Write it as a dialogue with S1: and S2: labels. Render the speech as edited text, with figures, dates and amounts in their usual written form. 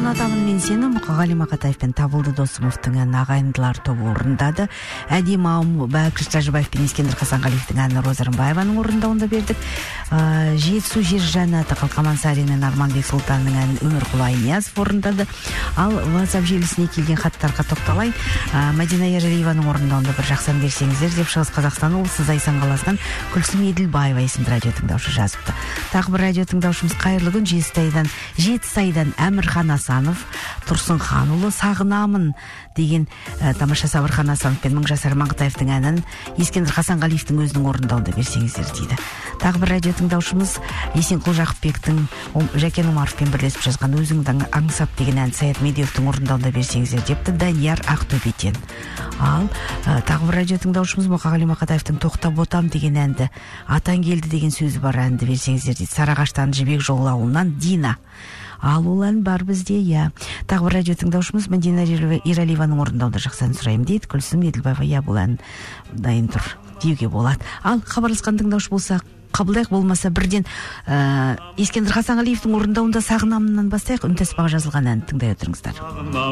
S1: ұнатамын мен сені Мұқағали Мақатаев пен Табылды Досымовтың әнін ағайындылар тобы орындады. Әдем ауым Бәкіш Тәжібаев пен Ескендір Хасанғалиевтің әнін Роза Рымбаеваның орындауында бердік. Жетісу жер жаннаты Қалқаман Сарин мен Арманбек Сұлтанның әнін Өмірқұл Айниязов орындады. Ал WhatsApp желісіне келген хаттарға тоқталайын. Мадина Ералиеваның орындауында бір жақсан берсеңіздер деп Шығыс Қазақстан облысы Зайсан қаласынан Күлсім Еділбаева есімді радио тыңдаушы жазыпты. Тағы бір радио тыңдаушымыз қайырлы күн, Жетісайдан Әмірхан Асанов, Тұрсынханұлы сағынамын деген тамаша Сабырхан Асанов пен Мыңжасар Маңғытаевтың әнін Ескендір Хасанғалиевтің өзінің орындауында берсеңіздер дейді. Тағы бір радио тыңдаушымыз Есенқұл Жақыпбектің Жәкен Омаровпен бірлесіп жазған өзіңді аңсап деген ән Саят Медеуовтың орындауында берсеңіздер депті Данияр Ақтөбеден. Ал тағы бір радио тыңдаушымыз Мұқағали Мақатаевтың тоқтап отам деген әнді атан келді деген сөзі бар әнді берсеңіздер дейді. Сарыағаштан Жібек Жолы ауылынан Дина. Ал ол ән бар бізде, иә. Тағы бір радио тыңдаушымыз Мадина Ералиеваның орындауда жақсы ән сұраймын дейді. Күлсім Еділбаева, иә, бұл ән дайын тұр деуге болады. Ал хабарласқан тыңдаушы болса қабылдайық, болмаса бірден Ескендір Хасанғалиевтің орындауында сағынамынан бастайық. Үнтаспаға жазылған ән тыңдай отырыңыздар.